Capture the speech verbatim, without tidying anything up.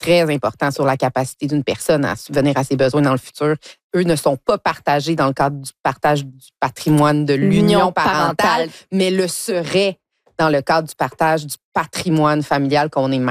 très important sur la capacité d'une personne à subvenir à ses besoins dans le futur. Eux ne sont pas partagés dans le cadre du partage du patrimoine de l'union parentale, mais le seraient dans le cadre du partage du patrimoine familial qu'on est